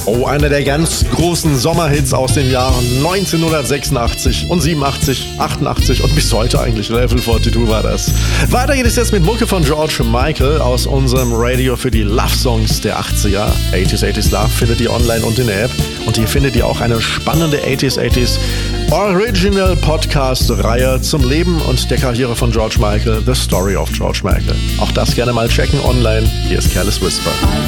Oh, einer der ganz großen Sommerhits aus den Jahren 1986 und 87, 88 und bis heute eigentlich. Level 42 war das. Weiter geht es jetzt mit Mucke von George Michael aus unserem Radio für die Love-Songs der 80er. 80s Love findet ihr online und in der App. Und hier findet ihr auch eine spannende 80s Original Podcast-Reihe zum Leben und der Karriere von George Michael, The Story of George Michael. Auch das gerne mal checken online. Hier ist Careless Whisper.